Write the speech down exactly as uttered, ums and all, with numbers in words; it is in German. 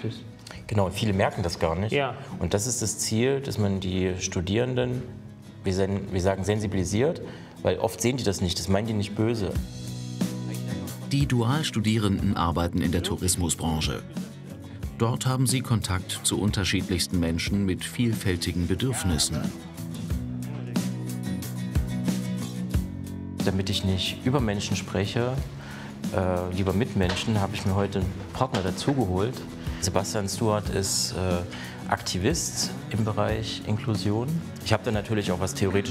gratis. Genau, viele merken das gar nicht. Ja. Und das ist das Ziel, dass man die Studierenden, wir, sen wir sagen sensibilisiert, weil oft sehen die das nicht, das meinen die nicht böse. Die Dualstudierenden arbeiten in der Tourismusbranche. Dort haben sie Kontakt zu unterschiedlichsten Menschen mit vielfältigen Bedürfnissen. Damit ich nicht über Menschen spreche, äh, lieber mit Menschen, habe ich mir heute einen Partner dazugeholt. Sebastian Stuart ist äh, Aktivist im Bereich Inklusion. Ich habe da natürlich auch was theoretisch